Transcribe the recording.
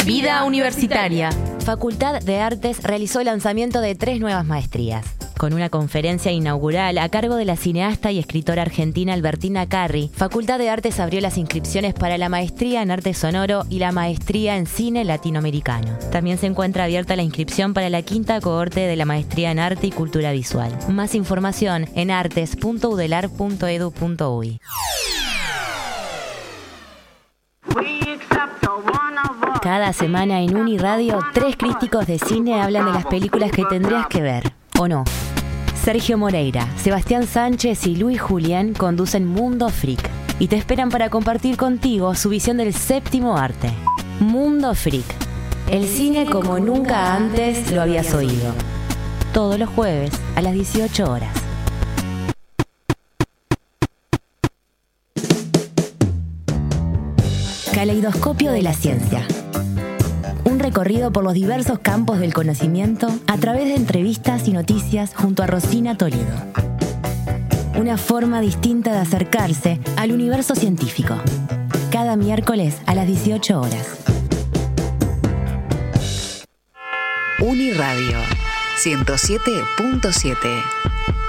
Vida universitaria. Facultad de Artes realizó el lanzamiento de 3 nuevas maestrías. Con una conferencia inaugural a cargo de la cineasta y escritora argentina Albertina Carri, Facultad de Artes abrió las inscripciones para la maestría en arte sonoro y la maestría en cine latinoamericano. También se encuentra abierta la inscripción para la 5ª cohorte de la maestría en arte y cultura visual. Más información en artes.udelar.edu.uy. Cada semana en Uniradio, 3 críticos de cine hablan de las películas que tendrías que ver, ¿o no? Sergio Moreira, Sebastián Sánchez y Luis Julián conducen Mundo Freak y te esperan para compartir contigo su visión del séptimo arte. Mundo Freak, el cine como nunca antes lo habías oído. Todos los jueves a las 18 horas. Caleidoscopio de la ciencia. Un recorrido por los diversos campos del conocimiento a través de entrevistas y noticias junto a Rosina Toledo. Una forma distinta de acercarse al universo científico. Cada miércoles a las 18 horas. Uniradio 107.7